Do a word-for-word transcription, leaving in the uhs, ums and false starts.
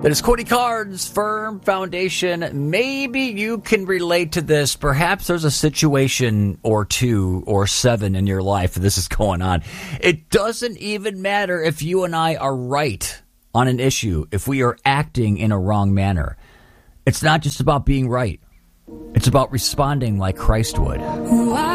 That is Cody Card's Firm Foundation. Maybe you can relate to this. Perhaps there's a situation or two or seven in your life that this is going on. It doesn't even matter if you and I are right on an issue, if we are acting in a wrong manner. It's not just about being right. It's about responding like Christ would.